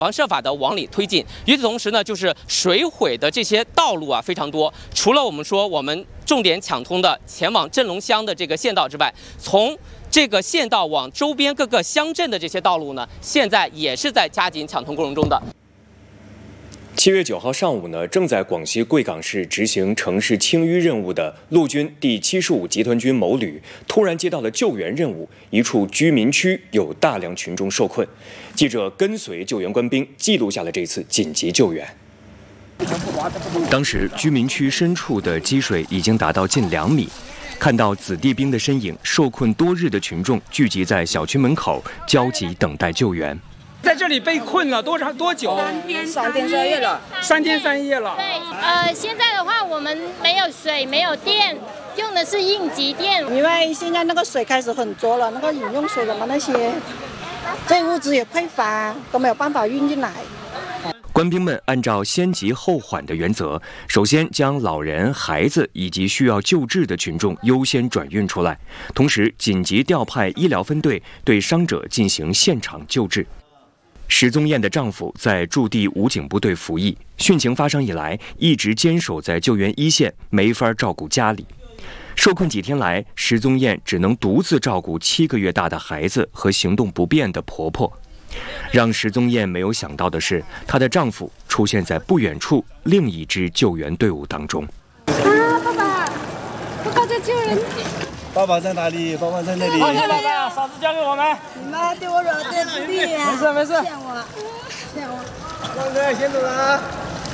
设法的往里推进。与此同时呢，就是水毁的这些道路啊非常多。除了我们说我们重点抢通的前往镇龙乡的这个县道之外，从这个县道往周边各个乡镇的这些道路呢，现在也是在加紧抢通过程中的。 7月9号上午呢，正在广西贵港市执行城市清淤任务的陆军第75集团军某旅，突然接到了救援任务，一处居民区有大量群众受困。记者跟随救援官兵记录下了这次紧急救援。当时居民区深处的积水已经达到近2米，看到子弟兵的身影，受困多日的群众聚集在小区门口，焦急等待救援。 在这里被困了多久 ？3天3夜了。 3天3夜了。 对，现在的话我们没有水，没有电，用的是应急电。 因为现在那个水开始很浊了，那个饮用水什么那些，这物资也匮乏，都没有办法运进来。 官兵们按照先急后缓的原则，首先将老人、孩子以及需要救治的群众优先转运出来，同时紧急调派医疗分队对伤者进行现场救治。石宗艳的丈夫在驻地武警部队服役，汛情发生以来一直坚守在救援一线，没法照顾家里。受困几天来，石宗艳只能独自照顾7个月大的孩子和行动不便的婆婆。让石宗艳没有想到的是，她的丈夫出现在不远处另一支救援队伍当中。 爸爸，我刚才救人。 爸爸在哪里？爸爸在那里。 爸爸，嫂子交给我们。 你妈对我惹对不对呀？ 没事。 骗我。 光哥，先走了啊！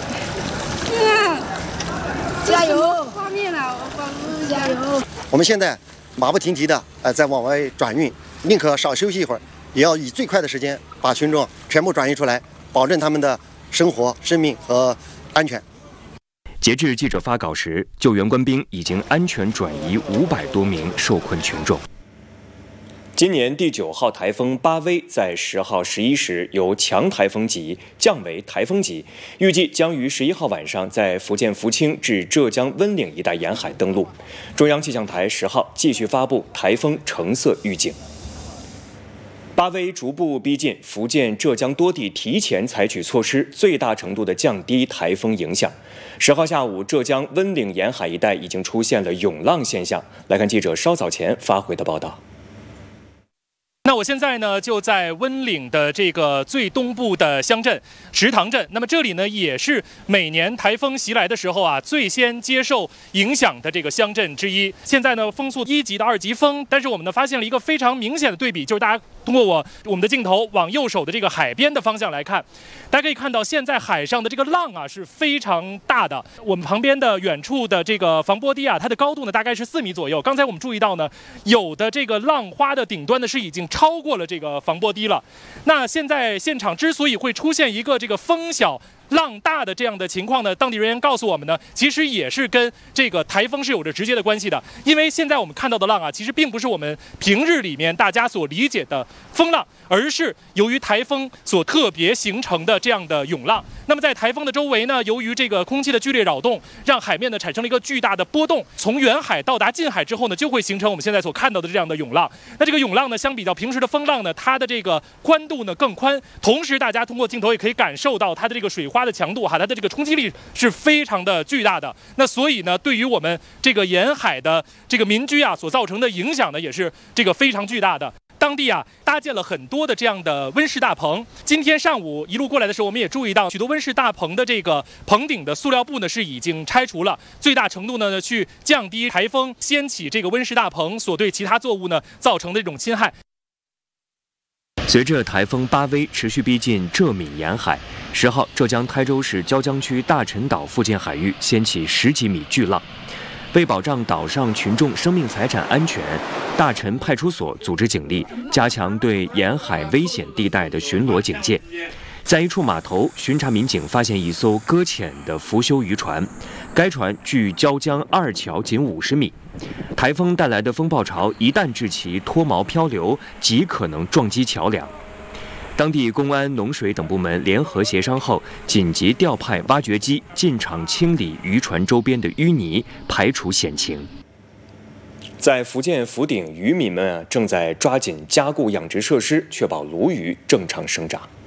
加油！画面了，我加油！ 我们现在马不停蹄的在往外转运，宁可少休息一会儿，也要以最快的时间把群众全部转移出来，保证他们的生活、生命和安全。 截至记者发稿时，救援官兵已经安全转移500多名受困群众。今年第9号台风巴威在10号11时由强台风级降为台风级，预计将于11号晚上在福建福清至浙江温岭一带沿海登陆。中央气象台10号继续发布台风橙色预警。巴威逐步逼近福建、浙江多地，提前采取措施，最大程度地降低台风影响。10号下午，浙江温岭沿海一带已经出现了涌浪现象。来看记者稍早前发回的报道。 那我现在呢就在温岭的这个最东部的乡镇石塘镇，那么这里呢也是每年台风袭来的时候啊最先接受影响的这个乡镇之一。现在呢风速1级到2级风，但是我们呢发现了一个非常明显的对比，就是大家通过我们的镜头往右手的这个海边的方向来看，大家可以看到现在海上的这个浪啊是非常大的。我们旁边的远处的这个防波堤啊，它的高度呢大概是4米左右。刚才我们注意到呢，有的这个浪花的顶端呢是已经超过了这个防波堤了。那现在现场之所以会出现一个这个风小浪大的这样的情况呢，当地人员告诉我们呢，其实也是跟这个台风是有着直接的关系的。因为现在我们看到的浪啊，其实并不是我们平日里面大家所理解的风浪，而是由于台风所特别形成的这样的涌浪。那么在台风的周围呢，由于这个空气的剧烈扰动，让海面呢产生了一个巨大的波动，从远海到达近海之后呢，就会形成我们现在所看到的这样的涌浪。那这个涌浪呢，相比较平时的风浪呢，它的这个宽度呢更宽，同时大家通过镜头也可以感受到它的这个水花的强度它的这个冲击力是非常的巨大的。那所以呢，对于我们这个沿海的这个民居啊所造成的影响呢，也是这个非常巨大的。当地啊搭建了很多的这样的温室大棚。今天上午一路过来的时候，我们也注意到许多温室大棚的这个棚顶的塑料布呢是已经拆除了，最大程度呢去降低台风掀起这个温室大棚所对其他作物呢造成的这种侵害。 随着台风巴威持续逼近浙闽沿海，10号浙江台州市椒江区大陈岛附近海域掀起10几米巨浪。为保障岛上群众生命财产安全，大陈派出所组织警力加强对沿海危险地带的巡逻警戒。在一处码头，巡查民警发现一艘搁浅的浮修渔船，该船距椒江2桥仅50米。台风带来的风暴潮一旦致其脱锚漂流，极可能撞击桥梁。当地公安、农水等部门联合协商后，紧急调派挖掘机进场清理渔船周边的淤泥，排除险情。在福建福鼎，渔民们正在抓紧加固养殖设施，确保鲈鱼正常生长。